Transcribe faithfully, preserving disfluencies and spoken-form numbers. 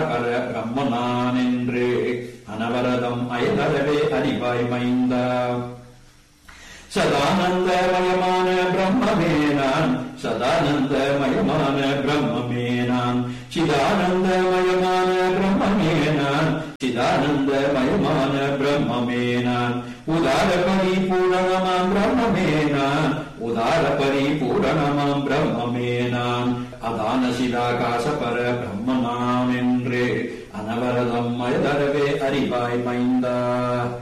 பர பிரம்மனான் என்று அனவரதம் அயதரவே அறிவாய் மைந்தா. சதானந்தமயமான பிரம்மமேனான் சதானந்தமயமான பிரம்மமேனான் சிதானந்தமயமான பிரம்மமேனான் சிதானந்தமயமான பிரம்மமேனான் உதார பரிபூரணமாம் பிரம்மமேனான் உதார பரிபூரணமாம் பிரம்மமேனான் அதான சிதாகாச பர பிரம்மனாம் என்று அனவரதம் அயதரவே அறிவாய் மைந்தா.